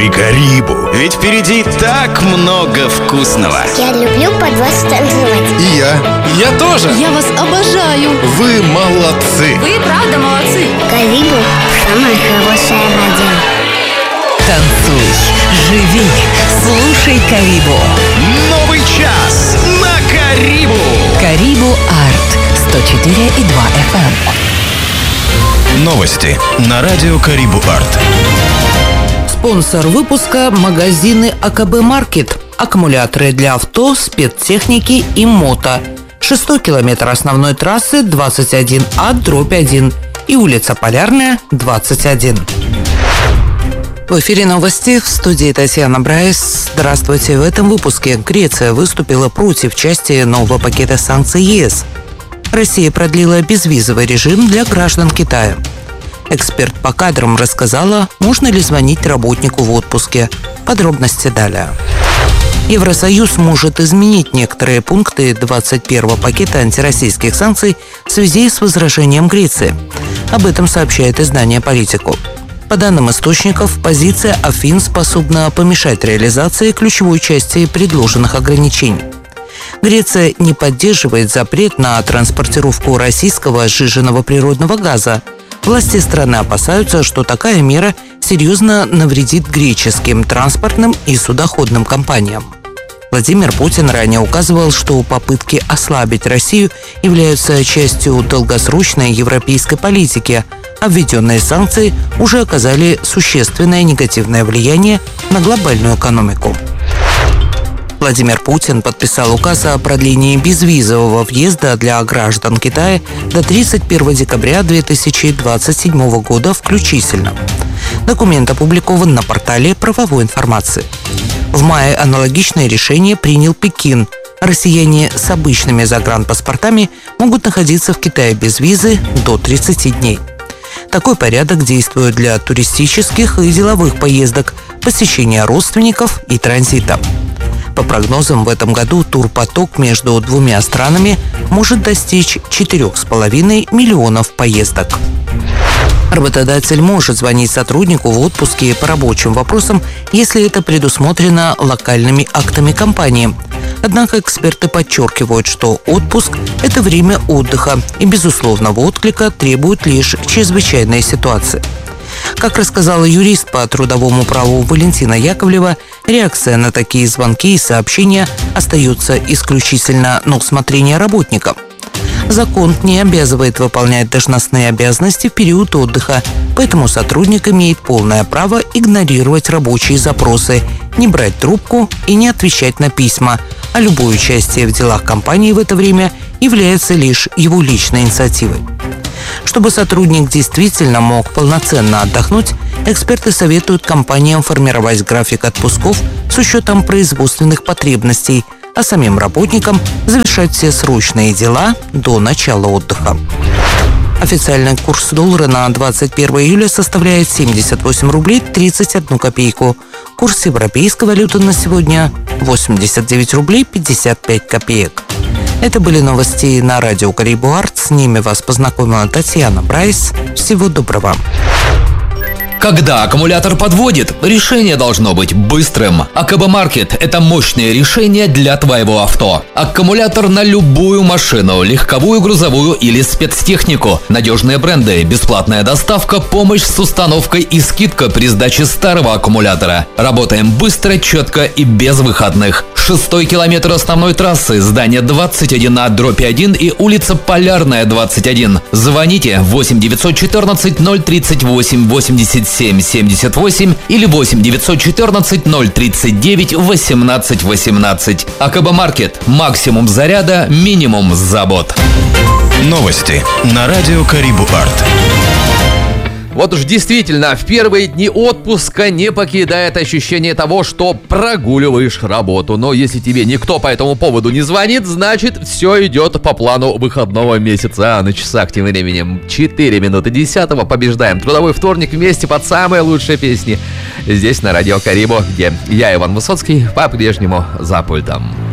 Карибу. Ведь впереди так много вкусного. Я люблю под вас танцевать. И я тоже. Я вас обожаю. Вы молодцы. Вы правда молодцы. Карибу – самая хорошая радио. Танцуй, живи, слушай Карибу. Новый час на Карибу. Карибу Арт 104,2 FM. Новости на радио Карибу Арт. Спонсор выпуска – магазины АКБ Маркет. Аккумуляторы для авто, спецтехники и мото. 6-й километр основной трассы 21А/1 и улица Полярная, 21. В эфире новости, в студии Татьяна Брайс. Здравствуйте. В этом выпуске Греция выступила против части нового пакета санкций ЕС. Россия продлила безвизовый режим для граждан Китая. Эксперт по кадрам рассказала, можно ли звонить работнику в отпуске. Подробности далее. Евросоюз может изменить некоторые пункты 21-го пакета антироссийских санкций в связи с возражением Греции. Об этом сообщает издание «Политику». По данным источников, позиция Афин способна помешать реализации ключевой части предложенных ограничений. Греция не поддерживает запрет на транспортировку российского сжиженного природного газа. Власти страны опасаются, что такая мера серьезно навредит греческим транспортным и судоходным компаниям. Владимир Путин ранее указывал, что попытки ослабить Россию являются частью долгосрочной европейской политики, а введенные санкции уже оказали существенное негативное влияние на глобальную экономику. Владимир Путин подписал указ о продлении безвизового въезда для граждан Китая до 31 декабря 2027 года включительно. Документ опубликован на портале правовой информации. В мае аналогичное решение принял Пекин. Россияне с обычными загранпаспортами могут находиться в Китае без визы до 30 дней. Такой порядок действует для туристических и деловых поездок, посещения родственников и транзита. По прогнозам, в этом году турпоток между двумя странами может достичь 4,5 миллионов поездок. Работодатель может звонить сотруднику в отпуске по рабочим вопросам, если это предусмотрено локальными актами компании. Однако эксперты подчеркивают, что отпуск – это время отдыха, и безусловного отклика требуют лишь чрезвычайные ситуации. Как рассказала юрист по трудовому праву Валентина Яковлева, реакция на такие звонки и сообщения остается исключительно на усмотрение работника. Закон не обязывает выполнять должностные обязанности в период отдыха, поэтому сотрудник имеет полное право игнорировать рабочие запросы, не брать трубку и не отвечать на письма, а любое участие в делах компании в это время является лишь его личной инициативой. Чтобы сотрудник действительно мог полноценно отдохнуть, эксперты советуют компаниям формировать график отпусков с учетом производственных потребностей, а самим работникам завершать все срочные дела до начала отдыха. Официальный курс доллара на 21 июля составляет 78 рублей 31 копейку. Курс европейской валюты на сегодня – 89 рублей 55 копеек. Это были новости на радио Карибу Арт. С ними вас познакомила Татьяна Брайс. Всего доброго. Когда аккумулятор подводит, решение должно быть быстрым. АКБ Маркет – это мощное решение для твоего авто. Аккумулятор на любую машину, легковую, грузовую или спецтехнику. Надежные бренды, бесплатная доставка, помощь с установкой и скидка при сдаче старого аккумулятора. Работаем быстро, четко и без выходных. 6-й километр основной трассы, здание 21А/1 и улица Полярная, 21. Звоните 8 914 038 87 78 или 8 914 039 18 18. АКБ Маркет. Максимум заряда, минимум забот. Новости на радио Карибу Арт. Вот уж действительно, в первые дни отпуска не покидает ощущение того, что прогуливаешь работу. Но если тебе никто по этому поводу не звонит, значит все идет по плану выходного месяца. А на часах тем временем 4 минуты 10-го. Побеждаем трудовой вторник вместе под самые лучшие песни. Здесь на радио Карибу, где я, Иван Высоцкий, по-прежнему за пультом.